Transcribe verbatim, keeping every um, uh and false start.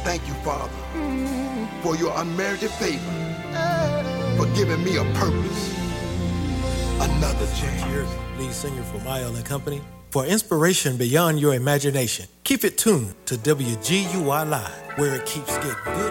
thank you, Father, for your unmerited favor, for giving me a purpose, another chance. Lead singer for Mile and Company. For inspiration beyond your imagination, keep it tuned to W G U I Live, where it keeps getting good.